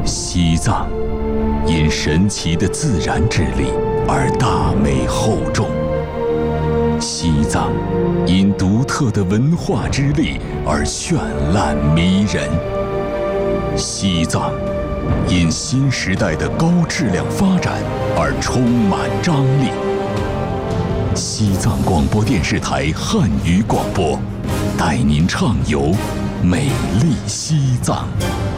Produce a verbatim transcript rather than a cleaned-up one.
西藏因神奇的自然之力而大美厚重，西藏因独特的文化之力而绚烂迷人，西藏因新时代的高质量发展而充满张力。西藏广播电视台汉语广播，带您畅游美丽西藏。